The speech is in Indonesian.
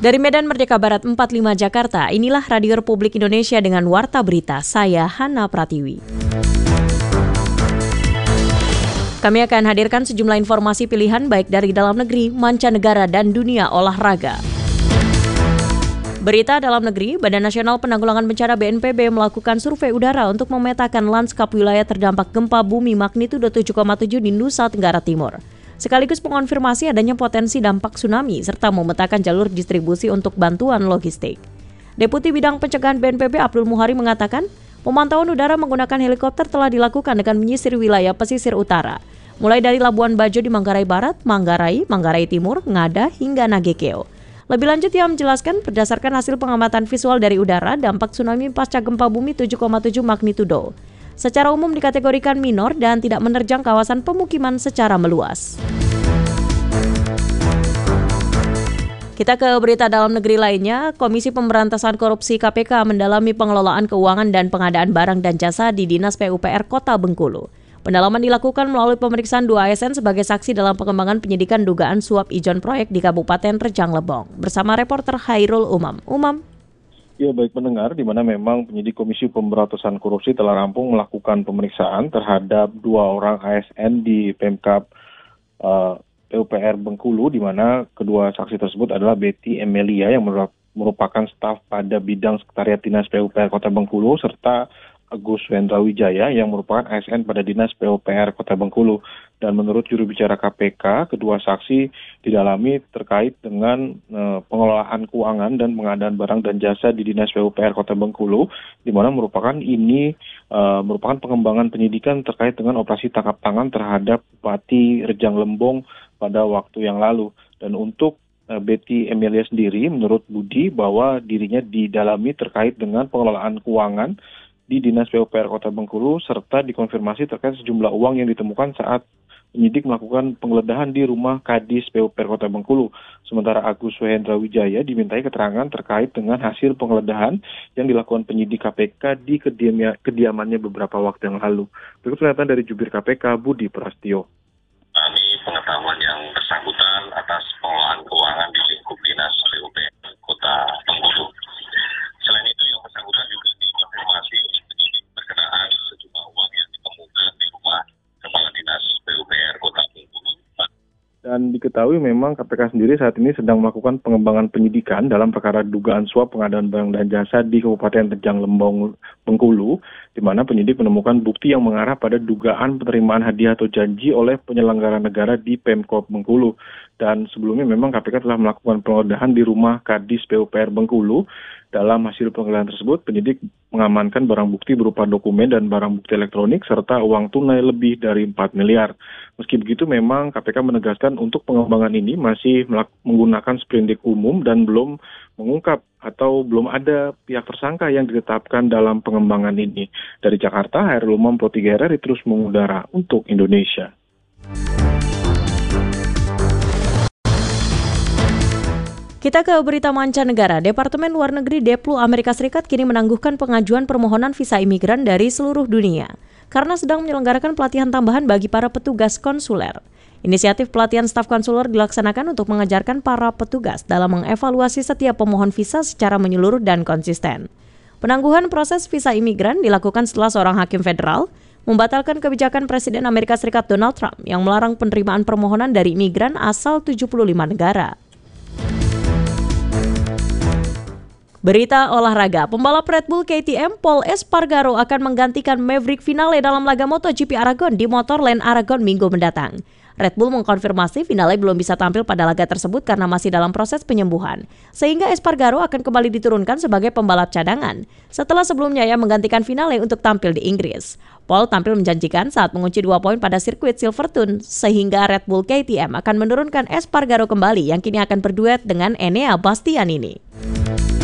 Dari Medan Merdeka Barat 45 Jakarta, inilah Radio Republik Indonesia dengan Warta Berita. Saya Hana Pratiwi. Kami akan hadirkan sejumlah informasi pilihan baik dari dalam negeri, mancanegara, dan dunia olahraga. Berita dalam negeri, Badan Nasional Penanggulangan Bencana BNPB melakukan survei udara untuk memetakan lanskap wilayah terdampak gempa bumi magnitudo 7,7 di Nusa Tenggara Timur. Sekaligus mengonfirmasi adanya potensi dampak tsunami serta memetakan jalur distribusi untuk bantuan logistik. Deputi Bidang Pencegahan BNPB Abdul Muhari mengatakan, pemantauan udara menggunakan helikopter telah dilakukan dengan menyisir wilayah pesisir utara, mulai dari Labuan Bajo di Manggarai Barat, Manggarai Timur, Ngada, hingga Nagekeo. Lebih lanjut ia menjelaskan, berdasarkan hasil pengamatan visual dari udara, dampak tsunami pasca gempa bumi 7,7 magnitudo secara umum dikategorikan minor dan tidak menerjang kawasan pemukiman secara meluas. Kita ke berita dalam negeri lainnya. Komisi Pemberantasan Korupsi KPK mendalami pengelolaan keuangan dan pengadaan barang dan jasa di Dinas PUPR Kota Bengkulu. Pendalaman dilakukan melalui pemeriksaan 2 ASN sebagai saksi dalam pengembangan penyidikan dugaan suap ijon proyek di Kabupaten Rejang Lebong. Bersama reporter Hairul Umam. Ya, baik pendengar, di mana memang penyidik Komisi Pemberantasan Korupsi telah rampung melakukan pemeriksaan terhadap 2 orang ASN di Pemkab PUPR Bengkulu, di mana kedua saksi tersebut adalah Betty Emelia yang merupakan staf pada bidang sekretariat Dinas PUPR Kota Bengkulu, serta Agus Wendra Wijaya yang merupakan ASN pada Dinas PUPR Kota Bengkulu. Dan menurut juru bicara KPK, kedua saksi didalami terkait dengan pengelolaan keuangan dan pengadaan barang dan jasa di Dinas PUPR Kota Bengkulu, di mana merupakan pengembangan penyidikan terkait dengan operasi tangkap tangan terhadap Bupati Rejang Lebong pada waktu yang lalu. Dan untuk Betty Emilia sendiri, menurut Budi, bahwa dirinya didalami terkait dengan pengelolaan keuangan di Dinas PUPR Kota Bengkulu, serta dikonfirmasi terkait sejumlah uang yang ditemukan saat penyidik melakukan penggeledahan di rumah Kadis PUPR Kota Bengkulu. Sementara Agus Wendra Wijaya dimintai keterangan terkait dengan hasil penggeledahan yang dilakukan penyidik KPK di kediamannya beberapa waktu yang lalu. Berikut pernyataan dari jubir KPK, Budi Prastio. Kami pengetahuan yang bersangkutan atas pengelolaan keuangan di lingkup Dinas PUPR Kota Bengkulu. Selain itu, yang bersangkutan juga dikonfirmasi penyidik berkenaan sejumlah uang yang ditemukan di rumah Kepala Dinas PUPR Kota Bengkulu. Dan diketahui memang KPK sendiri saat ini sedang melakukan pengembangan penyidikan dalam perkara dugaan suap pengadaan barang dan jasa di Kabupaten Rejang Lebong Bengkulu, di mana penyidik menemukan bukti yang mengarah pada dugaan penerimaan hadiah atau janji oleh penyelenggara negara di Pemkab Bengkulu. Dan sebelumnya memang KPK telah melakukan penggeledahan di rumah Kadis PUPR Bengkulu. Dalam hasil penggeledahan tersebut, penyidik mengamankan barang bukti berupa dokumen dan barang bukti elektronik serta uang tunai lebih dari 4 miliar. Meski begitu, memang KPK menegaskan untuk pengembangan ini masih menggunakan sprindik umum dan belum mengungkap atau belum ada pihak tersangka yang ditetapkan dalam pengembangan ini. Dari Jakarta, Hairul Umam Pro 3 RRI terus mengudara untuk Indonesia. Kita ke berita mancanegara. Departemen Luar Negeri Deplu Amerika Serikat kini menangguhkan pengajuan permohonan visa imigran dari seluruh dunia karena sedang menyelenggarakan pelatihan tambahan bagi para petugas konsuler. Inisiatif pelatihan staf konsuler dilaksanakan untuk mengajarkan para petugas dalam mengevaluasi setiap pemohon visa secara menyeluruh dan konsisten. Penangguhan proses visa imigran dilakukan setelah seorang hakim federal membatalkan kebijakan Presiden Amerika Serikat Donald Trump yang melarang penerimaan permohonan dari imigran asal 75 negara. Berita olahraga, pembalap Red Bull KTM Pol Espargaro akan menggantikan Maverick Vinales dalam laga MotoGP Aragon di Motorland Aragon Minggu mendatang. Red Bull mengkonfirmasi Vinales belum bisa tampil pada laga tersebut karena masih dalam proses penyembuhan, sehingga Espargaro akan kembali diturunkan sebagai pembalap cadangan, setelah sebelumnya ia menggantikan Vinales untuk tampil di Inggris. Pol tampil menjanjikan saat mengunci 2 poin pada sirkuit Silverstone, sehingga Red Bull KTM akan menurunkan Espargaro kembali yang kini akan berduet dengan Enea Bastianini.